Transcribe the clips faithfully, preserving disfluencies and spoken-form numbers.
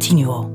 Continuo.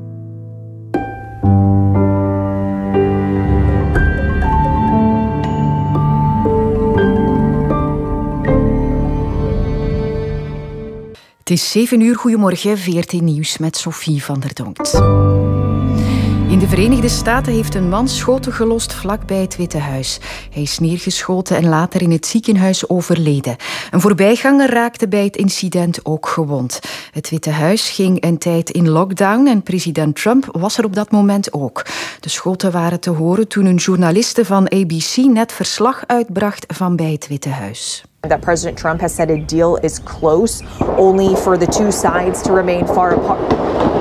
Het is zeven uur, goedemorgen, V R T Nieuws met Sophie van der Donkt. In de Verenigde Staten heeft een man schoten gelost vlakbij het Witte Huis. Hij is neergeschoten en later in het ziekenhuis overleden. Een voorbijganger raakte bij het incident ook gewond. Het Witte Huis ging een tijd in lockdown en president Trump was er op dat moment ook. De schoten waren te horen toen een journaliste van A B C net verslag uitbracht van bij het Witte Huis. That President Trump has said a deal is close, only for the two sides to remain far apart.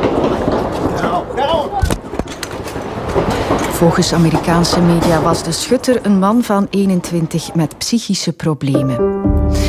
Volgens Amerikaanse media was de schutter een man van eenentwintig met psychische problemen.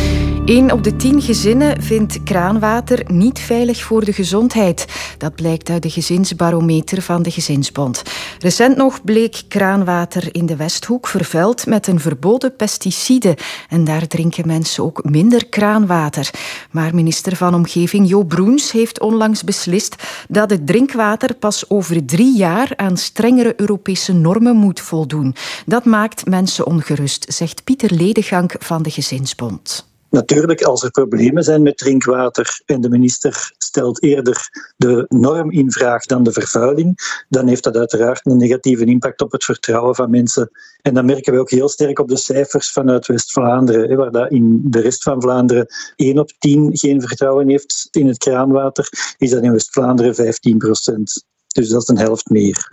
Een op de tien gezinnen vindt kraanwater niet veilig voor de gezondheid. Dat blijkt uit de gezinsbarometer van de Gezinsbond. Recent nog bleek kraanwater in de Westhoek vervuild met een verboden pesticide. En daar drinken mensen ook minder kraanwater. Maar minister van Omgeving Jo Broens heeft onlangs beslist dat het drinkwater pas over drie jaar aan strengere Europese normen moet voldoen. Dat maakt mensen ongerust, zegt Pieter Ledegank van de Gezinsbond. Natuurlijk, als er problemen zijn met drinkwater en de minister stelt eerder de norm in vraag dan de vervuiling, dan heeft dat uiteraard een negatieve impact op het vertrouwen van mensen. En dat merken we ook heel sterk op de cijfers vanuit West-Vlaanderen, waar dat in de rest van Vlaanderen één op tien geen vertrouwen heeft in het kraanwater, is dat in West-Vlaanderen vijftien procent. Dus dat is een helft meer.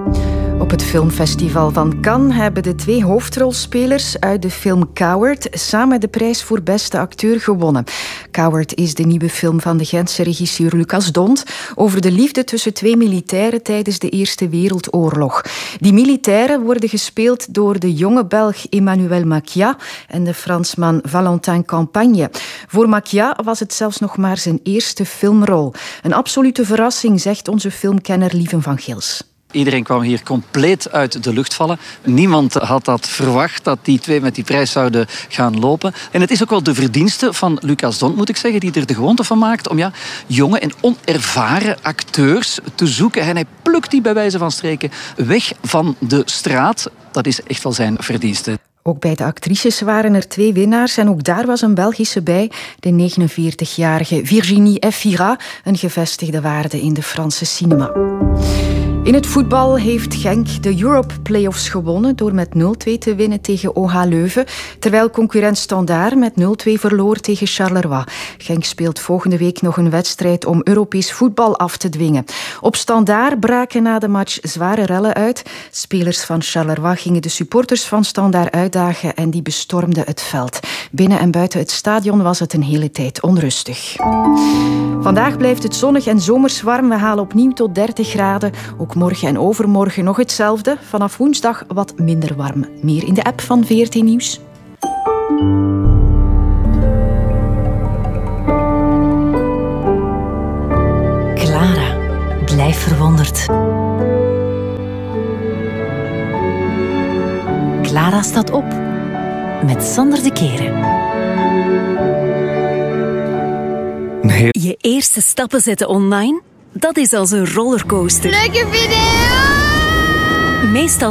Op het filmfestival van Cannes hebben de twee hoofdrolspelers uit de film Coward samen de prijs voor beste acteur gewonnen. Coward is de nieuwe film van de Gentse regisseur Lucas Dont over de liefde tussen twee militairen tijdens de Eerste Wereldoorlog. Die militairen worden gespeeld door de jonge Belg Emmanuel Maquia en de Fransman Valentin Campagne. Voor Maquia was het zelfs nog maar zijn eerste filmrol. Een absolute verrassing, zegt onze filmkenner Lieven van Gils. Iedereen kwam hier compleet uit de lucht vallen. Niemand had dat verwacht, dat die twee met die prijs zouden gaan lopen. En het is ook wel de verdienste van Lucas Dont, moet ik zeggen, die er de gewoonte van maakt om ja, jonge en onervaren acteurs te zoeken. En hij plukt die bij wijze van spreken weg van de straat. Dat is echt wel zijn verdienste. Ook bij de actrices waren er twee winnaars en ook daar was een Belgische bij, de negenenveertigjarige Virginie Efira, een gevestigde waarde in de Franse cinema. In het voetbal heeft Genk de Europe Playoffs gewonnen door met nul twee te winnen tegen O H Leuven, terwijl concurrent Standaard met nul twee verloor tegen Charleroi. Genk speelt volgende week nog een wedstrijd om Europees voetbal af te dwingen. Op Standaard braken na de match zware rellen uit. Spelers van Charleroi gingen de supporters van Standaard uitdagen en die bestormden het veld. Binnen en buiten het stadion was het een hele tijd onrustig. Vandaag blijft het zonnig en zomers warm. We halen opnieuw tot dertig graden. Ook morgen en overmorgen nog hetzelfde. Vanaf woensdag wat minder warm. Meer in de app van V R T Nieuws. Clara, blijf verwonderd. Clara staat op. Met Sander de Keren. Nee. Je eerste stappen zetten online? Dat is als een rollercoaster. Leuke video! Meestal